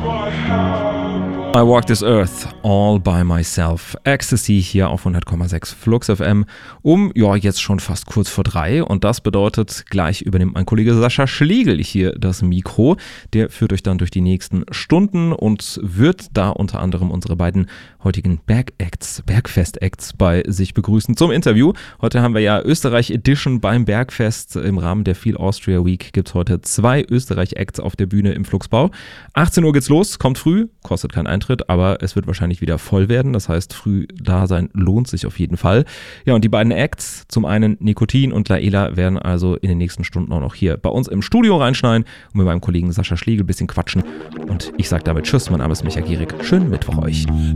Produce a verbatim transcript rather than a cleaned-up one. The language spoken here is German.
I walk this earth all by myself. Ecstasy hier auf hundert Komma sechs Flux F M um, ja, jetzt schon fast kurz vor drei. Und das bedeutet, gleich übernimmt mein Kollege Sascha Schlegel hier das Mikro. Der führt euch dann durch die nächsten Stunden und wird da unter anderem unsere beiden heutigen Bergacts, Bergfest-Acts bei sich begrüßen zum Interview. Heute haben wir ja Österreich Edition beim Bergfest. Im Rahmen der Feel Austria Week gibt es heute zwei Österreich-Acts auf der Bühne im Flugsbau. achtzehn Uhr geht's los, kommt früh, kostet keinen Eintritt, aber es wird wahrscheinlich wieder voll werden. Das heißt, früh da sein lohnt sich auf jeden Fall. Ja, und die beiden Acts, zum einen Nikotin und Laela, werden also in den nächsten Stunden auch noch hier bei uns im Studio reinschneiden und mit meinem Kollegen Sascha Schlegel ein bisschen quatschen. Und ich sage damit Tschüss, mein Name ist Micha Gierig. Schönen Mittwoch euch.